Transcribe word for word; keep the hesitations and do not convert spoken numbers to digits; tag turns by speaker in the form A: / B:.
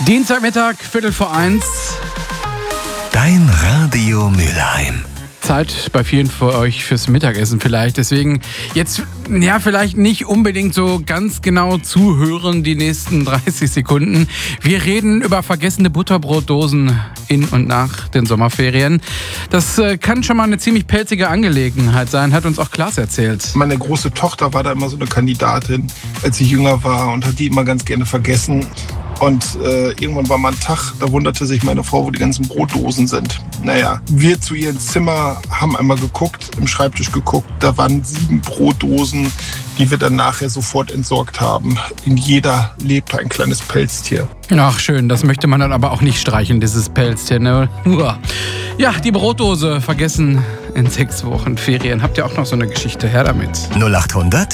A: Dienstagmittag, Viertel vor eins.
B: Dein Radio Mülheim.
A: Zeit bei vielen von euch fürs Mittagessen vielleicht. Deswegen jetzt, ja, vielleicht nicht unbedingt so ganz genau zuhören die nächsten dreißig Sekunden. Wir reden über vergessene Butterbrotdosen in und nach den Sommerferien. Das äh, kann schon mal eine ziemlich pelzige Angelegenheit sein, hat uns auch Klaas erzählt.
C: Meine große Tochter war da immer so eine Kandidatin, als ich jünger war, und hat die immer ganz gerne vergessen. Und äh, irgendwann war mal ein Tag, da wunderte sich meine Frau, wo die ganzen Brotdosen sind. Naja, wir zu ihrem Zimmer haben einmal geguckt, im Schreibtisch geguckt. Da waren sieben Brotdosen, die wir dann nachher sofort entsorgt haben. In jeder lebte ein kleines Pelztier.
A: Ach schön, das möchte man dann aber auch nicht streicheln, dieses Pelztier, ne? Uah. Ja, die Brotdose vergessen in sechs Wochen Ferien. Habt ihr auch noch so eine Geschichte? Her damit.
B: null acht hundert